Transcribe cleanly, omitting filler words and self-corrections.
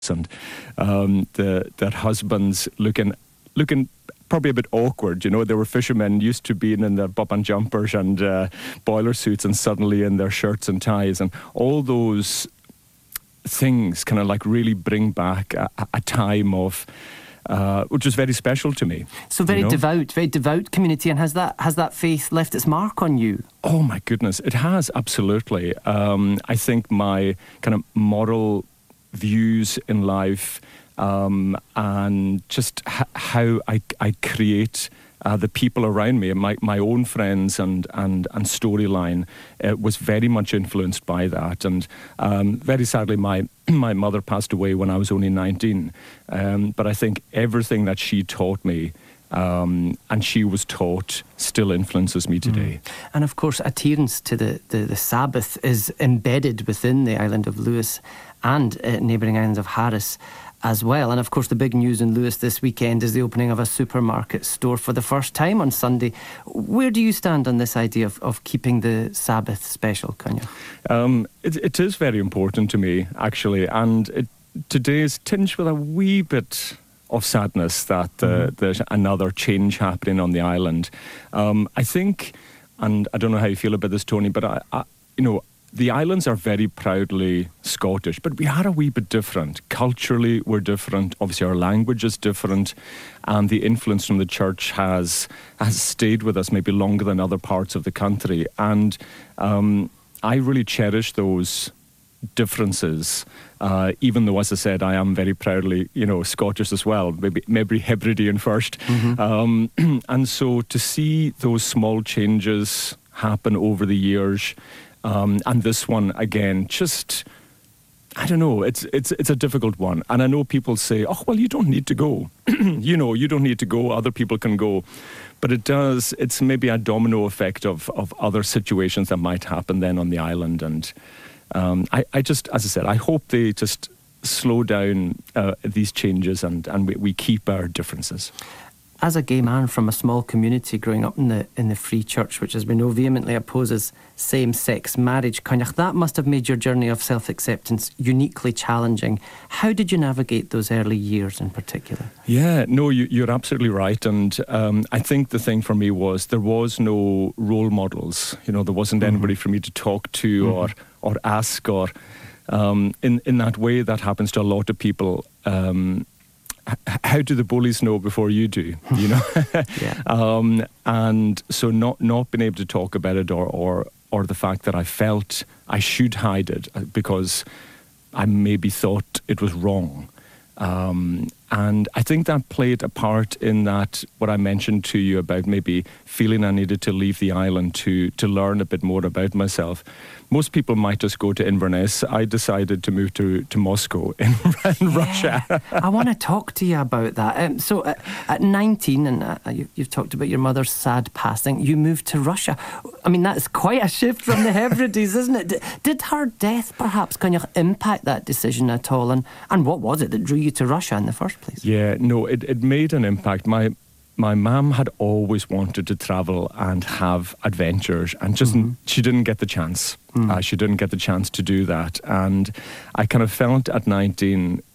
and their husbands looking probably a bit awkward. They were fishermen used to being in their bob and jumpers and boiler suits, and suddenly in their shirts and ties, and all those things kind of like really bring back a time of which was very special to me. So very devout community. And has that faith left its mark on you? Oh my goodness, it has, absolutely. I think my kind of moral views in life, and just how I create the people around me, and my own friends and storyline was very much influenced by that. And very sadly, my mother passed away when I was only 19. But I think everything that she taught me, and she was taught, still influences me today. And of course, adherence to the Sabbath is embedded within the island of Lewis and neighbouring islands of Harris as well. And of course, the big news in Lewis this weekend is the opening of a supermarket store for the first time on Sunday. Where do you stand on this idea of keeping the Sabbath special, Connor? It is very important to me, actually, and today is tinged with a wee bit of sadness that there's another change happening on the island. I think, and I don't know how you feel about this, Tony, but the islands are very proudly Scottish, but we are a wee bit different. Culturally, we're different. Obviously, our language is different, and the influence from the church has stayed with us maybe longer than other parts of the country. And I really cherish those differences, even though, as I said, I am very proudly, Scottish as well, maybe Hebridean first. And so to see those small changes happen over the years, and this one again, just, I don't know, it's a difficult one. And I know people say, oh, well, you don't need to go. You don't need to go, other people can go. But it's maybe a domino effect of other situations that might happen then on the island. And I just, as I said, I hope they just slow down these changes and we keep our differences. As a gay man from a small community growing up in the Free Church, which as we know vehemently opposes same-sex marriage, Connor, that must have made your journey of self-acceptance uniquely challenging. How did you navigate those early years in particular? Yeah, no, you're absolutely right. And I think the thing for me was there was no role models. There wasn't anybody for me to talk to or ask, or in that way that happens to a lot of people. How do the bullies know before you do? Yeah. And so not being able to talk about it, or the fact that I felt I should hide it because I maybe thought it was wrong. And I think that played a part in that, what I mentioned to you about maybe feeling I needed to leave the island to learn a bit more about myself. Most people might just go to Inverness. I decided to move to Moscow in Russia. I want to talk to you about that. So at 19, and you've talked about your mother's sad passing, you moved to Russia. I mean, that's quite a shift from the Hebrides, isn't it? Did her death perhaps kind of impact that decision at all? And what was it that drew you to Russia in the first place? Yeah, no, it made an impact. My mum had always wanted to travel and have adventures, and just she didn't get the chance. She didn't get the chance to do that. And I kind of felt at 19,